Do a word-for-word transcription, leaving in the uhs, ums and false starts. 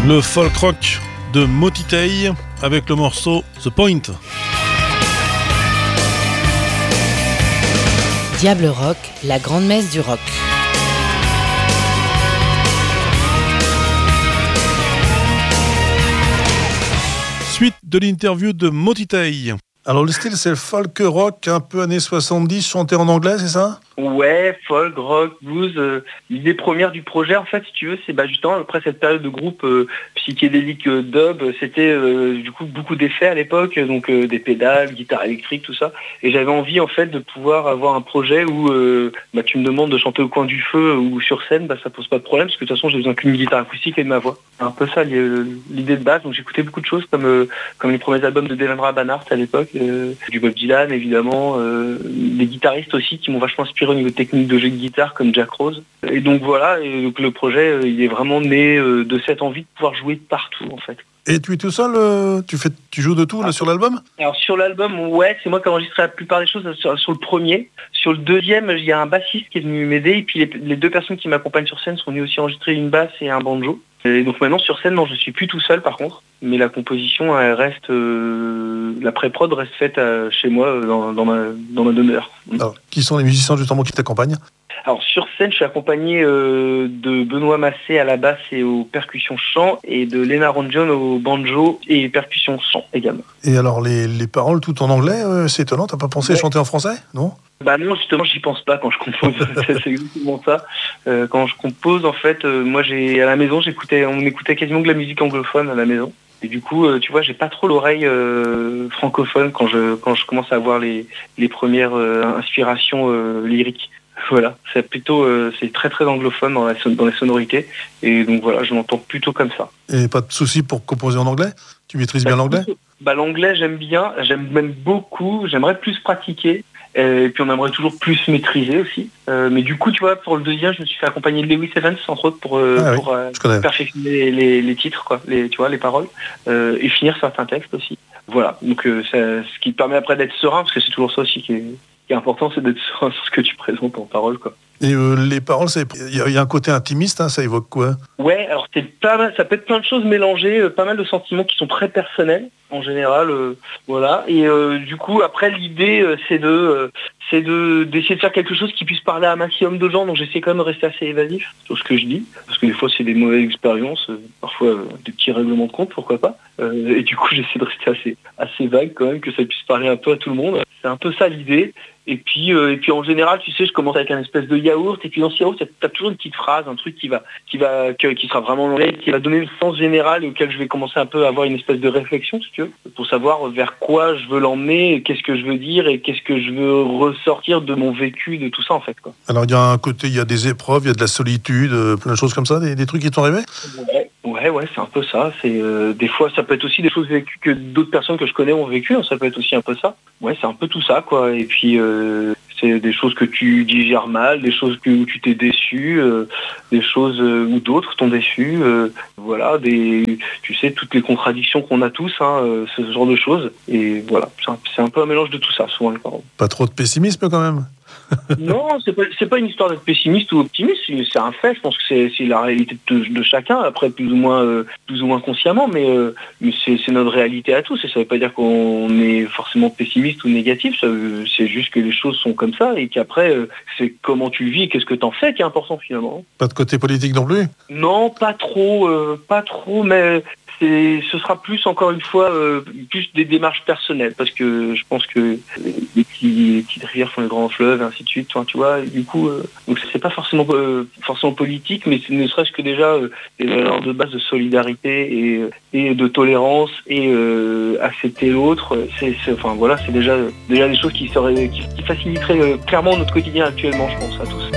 Le folk rock de Motitei avec le morceau The Point. Diable Rock, la grande messe du rock. Suite de l'interview de Motitei. Alors le style c'est le folk rock un peu années soixante-dix chanté en anglais, c'est ça ? Ouais, folk, rock, blues. Euh, l'idée première du projet, en fait, si tu veux, c'est bah, justement après cette période de groupe euh, psychédélique euh, dub, c'était euh, du coup beaucoup d'effets à l'époque, donc euh, des pédales, guitare électrique, tout ça. Et j'avais envie en fait de pouvoir avoir un projet où euh, bah, tu me demandes de chanter au coin du feu ou sur scène, bah ça pose pas de problème parce que de toute façon j'ai besoin qu'une guitare acoustique et de ma voix. C'est un peu ça l'idée de base. Donc j'écoutais beaucoup de choses comme euh, comme les premiers albums de Devendra Banhart à l'époque, euh, du Bob Dylan évidemment, euh, des guitaristes aussi qui m'ont vachement inspiré au niveau technique de jeu de guitare comme Jack Rose. Et donc voilà, et donc le projet euh, il est vraiment né euh, de cette envie de pouvoir jouer partout en fait. Et tu es tout seul, euh, tu, fais, tu joues de tout là, sur l'album ? Alors sur l'album, ouais, c'est moi qui ai enregistré la plupart des choses sur, sur le premier. Sur le deuxième, il y a un bassiste qui est venu m'aider et puis les, les deux personnes qui m'accompagnent sur scène sont venues aussi enregistrer une basse et un banjo. Et donc maintenant sur scène, non, je suis plus tout seul par contre, mais la composition elle reste, euh, la pré-prod reste faite euh, chez moi dans, dans ma dans ma demeure. Alors, qui sont les musiciens justement qui t'accompagnent ? Alors sur scène, je suis accompagné euh, de Benoît Massé à la basse et aux percussions chant et de Lena Ronjon au banjo et percussions chant également. Et alors les, les paroles tout en anglais, euh, c'est étonnant, t'as pas pensé ouais. chanter en français, non ? Bah non, justement, j'y pense pas quand je compose. C'est exactement ça. Euh, quand je compose, en fait, euh, moi, j'ai à la maison, j'écoutais, on écoutait quasiment de la musique anglophone à la maison. Et du coup, euh, tu vois, j'ai pas trop l'oreille euh, francophone quand je quand je commence à avoir les les premières euh, inspirations euh, lyriques. Voilà, c'est plutôt euh, c'est très très anglophone dans la son, dans les sonorités. Et donc voilà, je l'entends plutôt comme ça. Et pas de souci pour composer en anglais ? Tu maîtrises bah, bien l'anglais ? Bah l'anglais, j'aime bien, j'aime même beaucoup. J'aimerais plus pratiquer. Et puis on aimerait toujours plus maîtriser aussi. Euh, mais du coup, tu vois, pour le deuxième, je me suis fait accompagner de Lewis Evans, entre autres, pour, euh, ah, pour oui, euh, perfectionner les, les, les titres, quoi, les, tu vois, les paroles, euh, et finir certains textes aussi. Voilà. Donc, euh, ça, ce qui permet après d'être serein, parce que c'est toujours ça aussi qui est, qui est important, c'est d'être serein sur ce que tu présentes en parole, quoi. Et euh, les paroles, il y, y a un côté intimiste, hein, ça évoque quoi ? Ouais, alors c'est pas mal, ça peut être plein de choses mélangées, euh, pas mal de sentiments qui sont très personnels en général, euh, voilà. Et euh, du coup, après l'idée, euh, c'est de, euh, c'est de d'essayer de faire quelque chose qui puisse parler à un maximum de gens. Donc j'essaie quand même de rester assez évasif sur ce que je dis, parce que des fois c'est des mauvaises expériences, euh, parfois euh, des petits règlements de compte, pourquoi pas. Euh, et du coup, j'essaie de rester assez assez vague quand même, que ça puisse parler un peu à tout le monde. C'est un peu ça l'idée. Et puis, euh, et puis en général, tu sais, je commence avec un espèce de yaourt, et puis dans ce yaourt, tu as toujours une petite phrase, un truc qui va, qui va, qui, qui sera vraiment long, qui va donner le sens général et auquel je vais commencer un peu à avoir une espèce de réflexion, si tu veux, pour savoir vers quoi je veux l'emmener, qu'est-ce que je veux dire et qu'est-ce que je veux ressortir de mon vécu, de tout ça en fait, quoi. Alors il y a un côté, il y a des épreuves, il y a de la solitude, plein de choses comme ça, des, des trucs qui t'ont rêvé ? Ouais. Ouais, ouais, c'est un peu ça. C'est euh, des fois, ça peut être aussi des choses vécues que d'autres personnes que je connais ont vécues. Hein, ça peut être aussi un peu ça. Ouais, c'est un peu tout ça, quoi. Et puis, euh, c'est des choses que tu digères mal, des choses que, où tu t'es déçu, euh, des choses euh, où d'autres t'ont déçu. Euh, voilà, des, tu sais, toutes les contradictions qu'on a tous, hein, euh, ce genre de choses. Et voilà, c'est un, c'est un peu un mélange de tout ça, souvent les paroles. Pas trop de pessimisme quand même ? Non, c'est pas, c'est pas une histoire d'être pessimiste ou optimiste, c'est un fait. Je pense que c'est, c'est la réalité de, de chacun, après plus ou moins, euh, plus ou moins consciemment, mais, euh, mais c'est, c'est notre réalité à tous. Et ça veut pas dire qu'on est forcément pessimiste ou négatif. Ça, c'est juste que les choses sont comme ça et qu'après, euh, c'est comment tu le vis et qu'est-ce que t'en fais qui est important finalement. Pas de côté politique non plus ? Non, pas trop, euh, pas trop, mais. C'est, ce sera plus, encore une fois, euh, plus des démarches personnelles, parce que je pense que les petits, les petites rivières font les grands fleuves, et ainsi de suite, enfin, tu vois, et du coup, euh, donc c'est pas forcément, euh, forcément politique, mais c'est, ne serait-ce que déjà euh, des valeurs de base de solidarité et, et de tolérance et euh, accepter l'autre, c'est, c'est, enfin voilà, c'est déjà, déjà des choses qui, seraient, qui, qui faciliteraient euh, clairement notre quotidien actuellement, je pense, à tous.